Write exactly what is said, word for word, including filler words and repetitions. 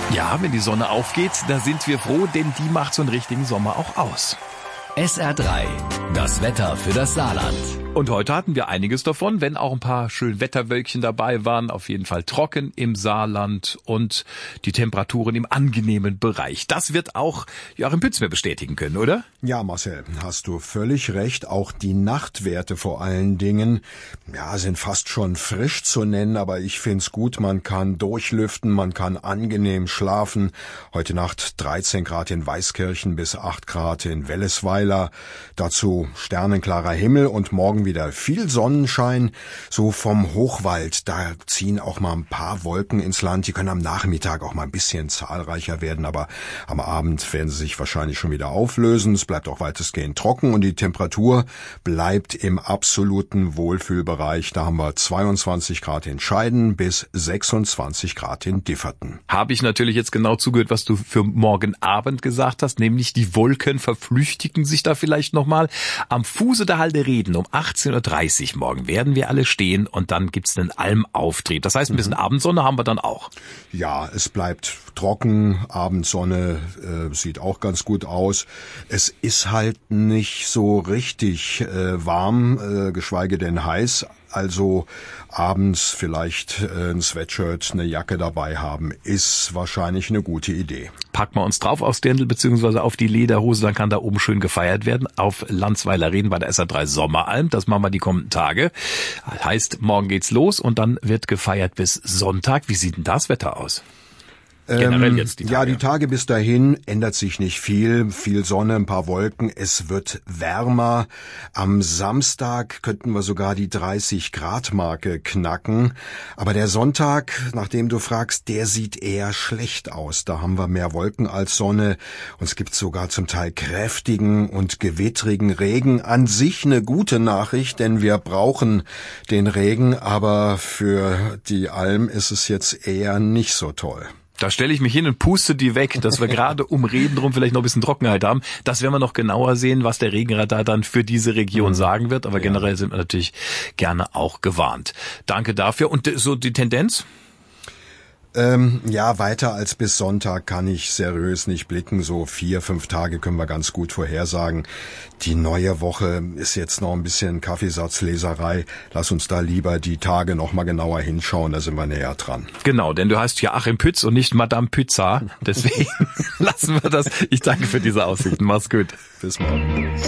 Ja, wenn die Sonne aufgeht, da sind wir froh, denn die macht so einen richtigen Sommer auch aus. S R drei, das Wetter für das Saarland. Und heute hatten wir einiges davon, wenn auch ein paar schöne Wetterwölkchen dabei waren. Auf jeden Fall trocken im Saarland und die Temperaturen im angenehmen Bereich. Das wird auch Joachim Pütz mir bestätigen können, oder? Ja, Marcel, hast du völlig recht. Auch die Nachtwerte vor allen Dingen, ja, sind fast schon frisch zu nennen, aber ich find's gut. Man kann durchlüften, man kann angenehm schlafen. Heute Nacht dreizehn Grad in Weißkirchen bis acht Grad in Wellesweiler. Dazu sternenklarer Himmel und morgen wieder viel Sonnenschein. So vom Hochwald, da ziehen auch mal ein paar Wolken ins Land. Die können am Nachmittag auch mal ein bisschen zahlreicher werden, aber am Abend werden sie sich wahrscheinlich schon wieder auflösen. Es bleibt auch weitestgehend trocken und die Temperatur bleibt im absoluten Wohlfühlbereich. Da haben wir zweiundzwanzig Grad in Scheiden bis sechsundzwanzig Grad in Differten. Habe ich natürlich jetzt genau zugehört, was du für morgen Abend gesagt hast, nämlich die Wolken verflüchtigen sich da vielleicht nochmal. Am Fuße der Halde Reden um achtzehn Uhr dreißig morgen werden wir alle stehen und dann gibt's einen Almauftrieb. Das heißt, ein bisschen Abendsonne haben wir dann auch. Ja, es bleibt trocken, Abendsonne äh, sieht auch ganz gut aus. Es ist halt nicht so richtig äh, warm, äh, geschweige denn heiß. Also abends vielleicht äh, ein Sweatshirt, eine Jacke dabei haben, ist wahrscheinlich eine gute Idee. Packen wir uns drauf aufs Dirndl beziehungsweise auf die Lederhose, dann kann da oben schön gefeiert werden. Auf Landsweiler Reden bei der S R drei Sommeralm. Das machen wir die kommenden Tage. Heißt, morgen geht's los und dann wird gefeiert bis Sonntag. Wie sieht denn das Wetter aus? Generell jetzt die Tage. Ja, die Tage bis dahin ändert sich nicht viel. Viel Sonne, ein paar Wolken. Es wird wärmer. Am Samstag könnten wir sogar die dreißig Grad Marke knacken. Aber der Sonntag, nach dem du fragst, der sieht eher schlecht aus. Da haben wir mehr Wolken als Sonne. Und es gibt sogar zum Teil kräftigen und gewittrigen Regen. An sich eine gute Nachricht, denn wir brauchen den Regen. Aber für die Alm ist es jetzt eher nicht so toll. Da stelle ich mich hin und puste die weg, dass wir gerade um Reden drum vielleicht noch ein bisschen Trockenheit haben. Das werden wir noch genauer sehen, was der Regenradar dann für diese Region mhm. sagen wird. Aber ja, generell sind wir natürlich gerne auch gewarnt. Danke dafür. Und so die Tendenz? Ähm, ja, weiter als bis Sonntag kann ich seriös nicht blicken. So vier, fünf Tage können wir ganz gut vorhersagen. Die neue Woche ist jetzt noch ein bisschen Kaffeesatzleserei. Lass uns da lieber die Tage noch mal genauer hinschauen, da sind wir näher dran. Genau, denn du heißt Joachim Pütz und nicht Madame Pützer. Deswegen lassen wir das. Ich danke für diese Aussichten. Mach's gut. Bis morgen.